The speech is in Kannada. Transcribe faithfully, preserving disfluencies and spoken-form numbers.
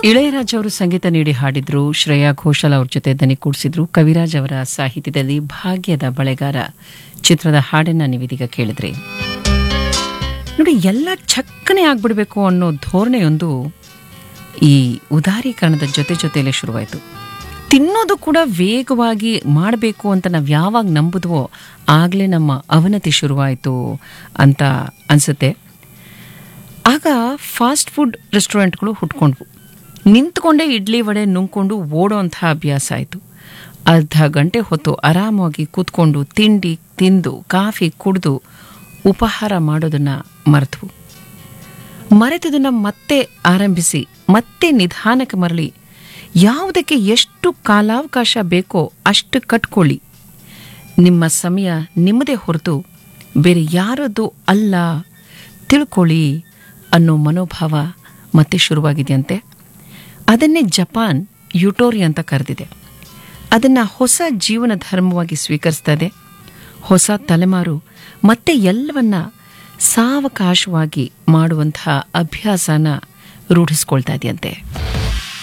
ಇಳೆಯರಾಜ್ ಅವರು ಸಂಗೀತ ನೀಡಿ ಹಾಡಿದ್ರು, ಶ್ರೇಯಾ ಘೋಷಾಲ್ ಅವ್ರ ಜೊತೆ ದನಿ ಕೂಡಿಸಿದ್ರು. ಕವಿರಾಜ್ ಅವರ ಸಾಹಿತ್ಯದಲ್ಲಿ ಭಾಗ್ಯದ ಬಳೆಗಾರ ಚಿತ್ರದ ಹಾಡನ್ನ ನೀವಿದೀಗ ಕೇಳಿದ್ರಿ. ನೋಡಿ, ಎಲ್ಲ ಚಕ್ಕನೆ ಆಗ್ಬಿಡ್ಬೇಕು ಅನ್ನೋ ಧೋರಣೆಯೊಂದು ಈ ಉದಾರೀಕರಣದ ಜೊತೆ ಜೊತೆಯಲ್ಲೇ ಶುರುವಾಯಿತು. ತಿನ್ನೋದು ಕೂಡ ವೇಗವಾಗಿ ಮಾಡಬೇಕು ಅಂತ ನಾವು ಯಾವಾಗ ನಂಬುದ್ವೋ ಆಗಲೇ ನಮ್ಮ ಅವನತಿ ಶುರುವಾಯಿತು ಅಂತ ಅನಿಸುತ್ತೆ. ಆಗ ಫಾಸ್ಟ್ ಫುಡ್ ರೆಸ್ಟೋರೆಂಟ್ಗಳು ಹುಟ್ಕೊಂಡ್ವು. ನಿಂತ್ಕೊಂಡೇ ಇಡ್ಲಿ ವಡೆ ನುಂಗ್ಕೊಂಡು ಓಡೋ ಅಂಥ ಅಭ್ಯಾಸ ಆಯಿತು. ಅರ್ಧ ಗಂಟೆ ಹೊತ್ತು ಆರಾಮಾಗಿ ಕೂತ್ಕೊಂಡು ತಿಂಡಿ ತಿಂದು ಕಾಫಿ ಕುಡಿದು ಉಪಹಾರ ಮಾಡೋದನ್ನು ಮರೆತವು. ಮರೆತದನ್ನು ಮತ್ತೆ ಆರಂಭಿಸಿ ಮತ್ತೆ ನಿಧಾನಕ್ಕೆ ಮರಳಿ ಯಾವುದಕ್ಕೆ ಎಷ್ಟು ಕಾಲಾವಕಾಶ ಬೇಕೋ ಅಷ್ಟು ಕಟ್ಕೊಳ್ಳಿ. ನಿಮ್ಮ ಸಮಯ ನಿಮ್ಮದೇ ಹೊರತು ಬೇರೆ ಯಾರದ್ದು ಅಲ್ಲ ತಿಳ್ಕೊಳ್ಳಿ ಅನ್ನೋ ಮನೋಭಾವ ಮತ್ತೆ ಶುರುವಾಗಿದೆಯಂತೆ. ಅದನ್ನೇ ಜಪಾನ್ ಯುಟೋರಿ ಅಂತ ಕರೆದಿದೆ. ಅದನ್ನು ಹೊಸ ಜೀವನ ಧರ್ಮವಾಗಿ ಸ್ವೀಕರಿಸ್ತಾ ಇದೆ. ಹೊಸ ತಲೆಮಾರು ಮತ್ತೆ ಎಲ್ಲವನ್ನ ಸಾವಕಾಶವಾಗಿ ಮಾಡುವಂತಹ ಅಭ್ಯಾಸನ ರೂಢಿಸ್ಕೊಳ್ತಾ ಇದೆಯಂತೆ.